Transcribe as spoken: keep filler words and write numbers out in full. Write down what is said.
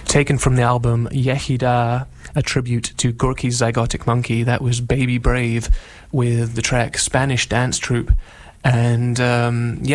taken from the album Yehida, a tribute to Gorky's Zygotic Monkey. That was Baby Brave with the track Spanish Dance Troupe. And um, yeah,